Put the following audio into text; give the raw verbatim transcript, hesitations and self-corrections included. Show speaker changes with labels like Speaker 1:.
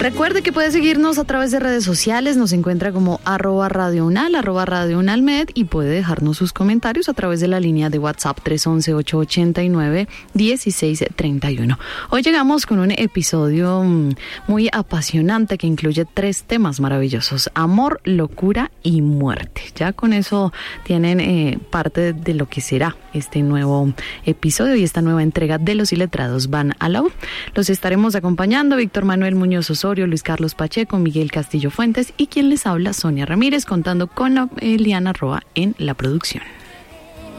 Speaker 1: Recuerde que puede seguirnos a través de redes sociales, nos encuentra como arroba Radio Unal, arroba Radio Unalmed, y puede dejarnos sus comentarios a través de la línea de WhatsApp tres once, ocho ochenta y nueve, dieciséis treinta y uno. Hoy llegamos con un episodio muy apasionante que incluye tres temas maravillosos: amor, locura y muerte. Ya con eso tienen eh, parte de lo que será este nuevo episodio y esta nueva entrega de Los Iletrados Van a la U. Los estaremos acompañando Víctor Manuel Muñoz Osorio, Luis Carlos Pacheco, Miguel Castillo Fuentes y quien les habla, Sonia Ramírez, contando con Eliana Roa en la producción.